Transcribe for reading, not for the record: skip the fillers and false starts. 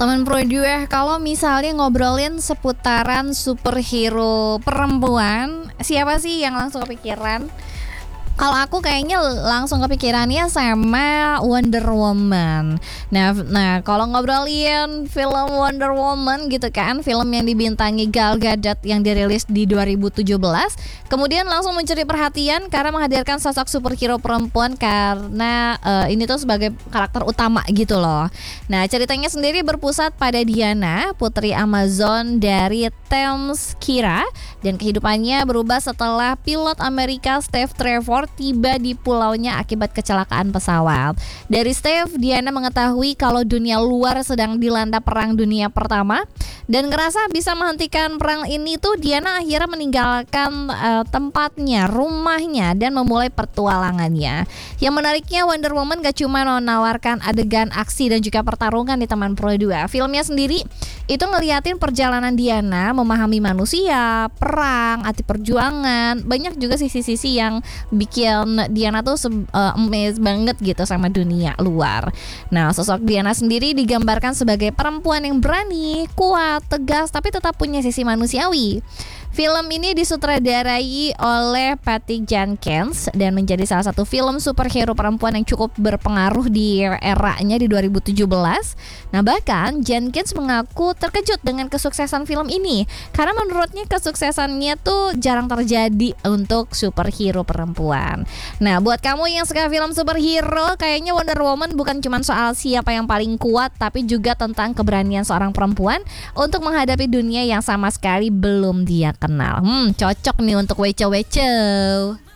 Teman Pro 2, kalau misalnya ngobrolin seputaran superhero perempuan, siapa sih yang langsung kepikiran? Kalau aku kayaknya langsung kepikirannya sama Wonder Woman. Nah, kalau ngobrolin film Wonder Woman gitu kan, film yang dibintangi Gal Gadot yang dirilis di 2017, kemudian langsung mencuri perhatian karena menghadirkan sosok superhero perempuan karena ini tuh sebagai karakter utama gitu loh. Nah, ceritanya sendiri berpusat pada Diana, putri Amazon dari Themyscira, dan kehidupannya berubah setelah pilot Amerika Steve Trevor tiba di pulaunya akibat kecelakaan pesawat. Dari Steve, Diana mengetahui kalau dunia luar sedang dilanda perang dunia pertama dan ngerasa bisa menghentikan perang ini tuh Diana akhirnya meninggalkan tempatnya, rumahnya, dan memulai pertualangannya. Yang menariknya, Wonder Woman gak cuma menawarkan adegan aksi dan juga pertarungan di Taman Pro 2. Filmnya sendiri itu ngeliatin perjalanan Diana memahami manusia, perang, arti perjuangan. Banyak juga sisi-sisi yang bikin Diana tuh amazed banget gitu sama dunia luar. Nah, sosok Diana sendiri digambarkan sebagai perempuan yang berani, kuat, tegas, tapi tetap punya sisi manusiawi. Film ini disutradarai oleh Patty Jenkins dan menjadi salah satu film superhero perempuan yang cukup berpengaruh di eranya di 2017. Nah, bahkan Jenkins mengaku terkejut dengan kesuksesan film ini karena menurutnya kesuksesannya tuh jarang terjadi untuk superhero perempuan. Nah, buat kamu yang suka film superhero, kayaknya Wonder Woman bukan cuma soal siapa yang paling kuat, tapi juga tentang keberanian seorang perempuan untuk menghadapi dunia yang sama sekali belum dia kenal. Cocok nih untuk weco-weco.